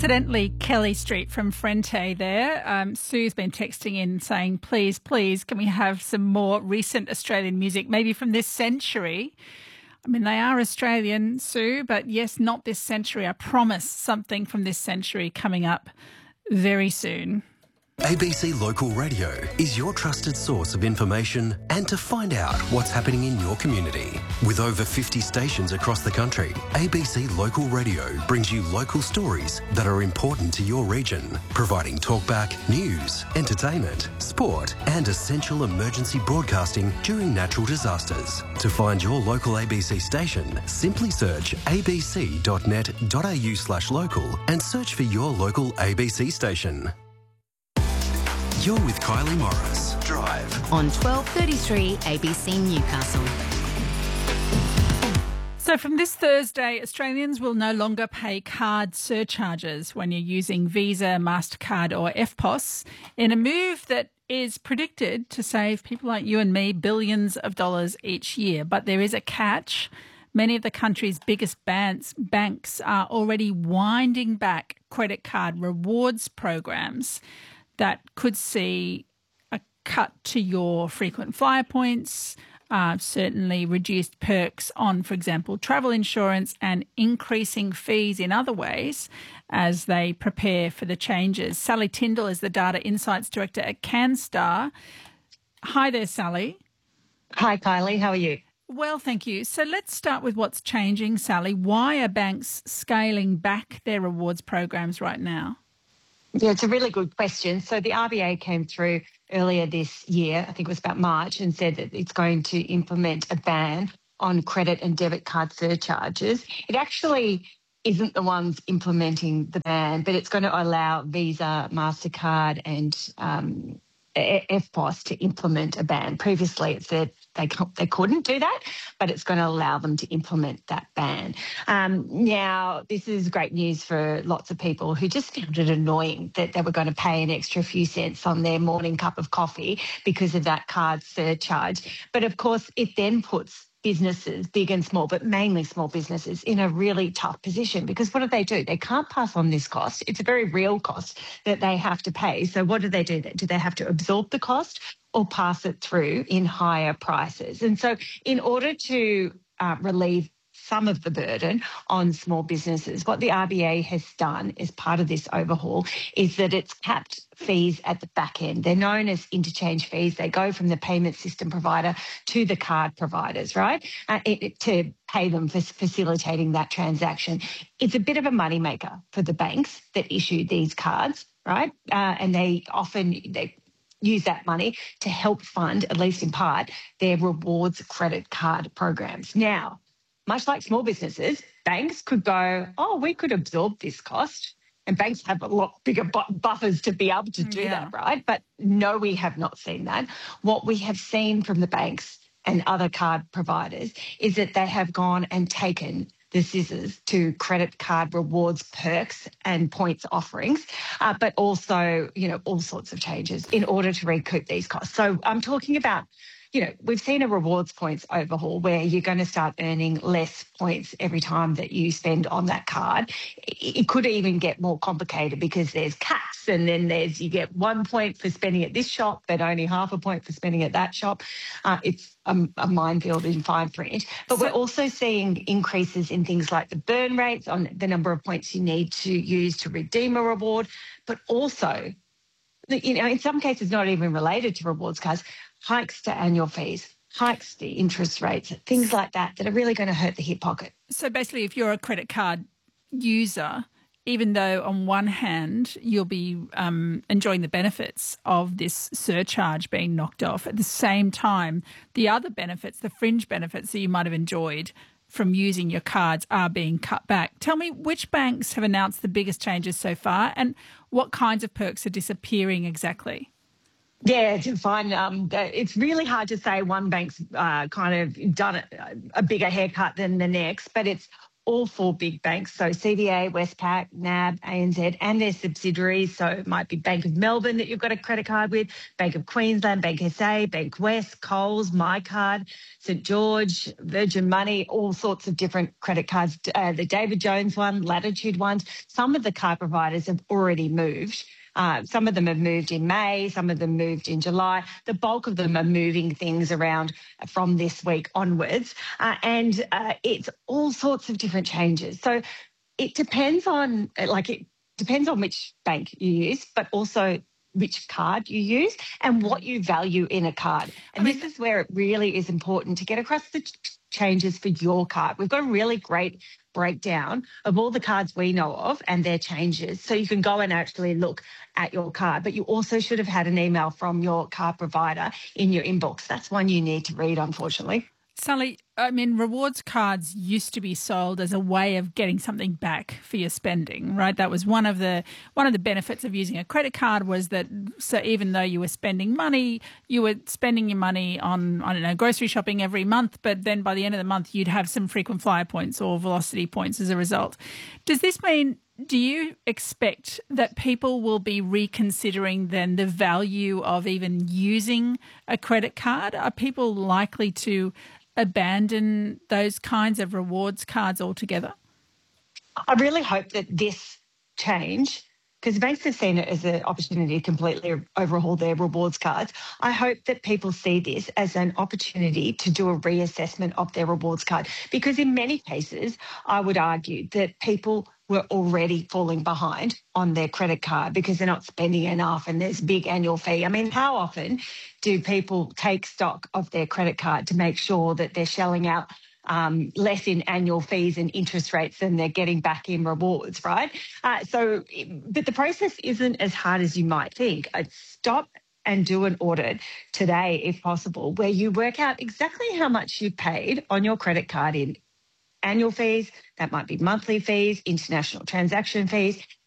Incidentally, Kelly Street from Frente there. Sue's been texting in saying, please, can we have some more recent Australian music, maybe from this century? I mean, they are Australian, Sue, but yes, not this century. I promise something from this century coming up very soon. ABC Local Radio is your trusted source of information and to find out what's happening in your community. With over 50 stations across the country, ABC Local Radio brings you local stories that are important to your region, providing talkback, news, entertainment, sport and essential emergency broadcasting during natural disasters. To find your local ABC station, simply search abc.net.au/local and search for your local ABC station. You're with Kylie Morris. Drive on 12:33 ABC Newcastle. So from this Thursday, Australians will no longer pay card surcharges when you're using Visa, MasterCard or EFTPOS in a move that is predicted to save people like you and me billions of dollars each year. But there is a catch. Many of the country's biggest banks are already winding back credit card rewards programs that could see a cut to your frequent flyer points, certainly reduced perks on, for example, travel insurance and increasing fees in other ways as they prepare for the changes. Sally Tyndall is the Data Insights Director at CanStar. Hi there, Sally. Hi, Kylie. How are you? Well, thank you. So let's start with what's changing, Sally. Why are banks scaling back their rewards programs right now? Yeah, it's a really good question. So the RBA came through earlier this year, I think it was about March, and said that it's going to implement a ban on credit and debit card surcharges. It actually isn't the ones implementing the ban, but it's going to allow Visa, MasterCard and EFTPOS to implement a ban. Previously, it said they couldn't do that, but it's going to allow them to implement that ban. Now, this is great news for lots of people who just found it annoying that they were going to pay an extra few cents on their morning cup of coffee because of that card surcharge. But of course, it then puts businesses, big and small, but mainly small businesses, in a really tough position because what do? They can't pass on this cost. It's a very real cost that they have to pay. So what do? Do they have to absorb the cost or pass it through in higher prices? And so in order to relieve some of the burden on small businesses, what the RBA has done as part of this overhaul is that it's capped fees at the back end. They're known as interchange fees. They go from the payment system provider to the card providers, right, to pay them for facilitating that transaction. It's a bit of a moneymaker for the banks that issue these cards, right, and they use that money to help fund, at least in part, their rewards credit card programs. Now, much like small businesses, banks could go, we could absorb this cost. And banks have a lot bigger buffers to be able to do that, right? But no, we have not seen that. What we have seen from the banks and other card providers is that they have gone and taken the scissors to credit card rewards perks and points offerings, but also, all sorts of changes in order to recoup these costs. So I'm talking about, we've seen a rewards points overhaul where you're going to start earning less points every time that you spend on that card. It could even get more complicated because there's caps and then you get 1 point for spending at this shop, but only half a point for spending at that shop. It's a minefield in fine print. But we're also seeing increases in things like the burn rates on the number of points you need to use to redeem a reward, but also, in some cases not even related to rewards cards, hikes to annual fees, hikes to interest rates, things like that are really going to hurt the hip pocket. So basically, if you're a credit card user, even though on one hand you'll be enjoying the benefits of this surcharge being knocked off, at the same time, the other benefits, the fringe benefits that you might have enjoyed from using your cards are being cut back. Tell me, which banks have announced the biggest changes so far and what kinds of perks are disappearing exactly? Yeah, to find it's really hard to say one bank's kind of done a bigger haircut than the next, but it's all four big banks, so CBA, Westpac, NAB, ANZ, and their subsidiaries. So it might be Bank of Melbourne that you've got a credit card with, Bank of Queensland, Bank SA, Bank West, Coles, MyCard, St George, Virgin Money, all sorts of different credit cards, the David Jones one, Latitude ones. Some of the card providers have already moved. Some of them have moved in May, some of them moved in July. The bulk of them are moving things around from this week onwards. And it's all sorts of different changes. So it depends on, which bank you use, but also which card you use and what you value in a card. And this is where it really is important to get across the changes for your card. We've got a really great breakdown of all the cards we know of and their changes. So you can go and actually look at your card, but you also should have had an email from your card provider in your inbox. That's one you need to read, unfortunately. Sally, I mean, rewards cards used to be sold as a way of getting something back for your spending, right? That was one of the benefits of using a credit card was that, so even though you were spending money, you were spending your money on, I don't know, grocery shopping every month, but then by the end of the month, you'd have some frequent flyer points or velocity points as a result. Does this mean, do you expect that people will be reconsidering then the value of even using a credit card? Are people likely to abandon those kinds of rewards cards altogether? I really hope that this change, because banks have seen it as an opportunity to completely overhaul their rewards cards. I hope that people see this as an opportunity to do a reassessment of their rewards card, because in many cases, I would argue that people were already falling behind on their credit card because they're not spending enough and there's a big annual fee. I mean, how often do people take stock of their credit card to make sure that they're shelling out less in annual fees and interest rates than they're getting back in rewards, right? But the process isn't as hard as you might think. Stop and do an audit today, if possible, where you work out exactly how much you paid on your credit card in annual fees, that might be monthly fees, international transaction fees,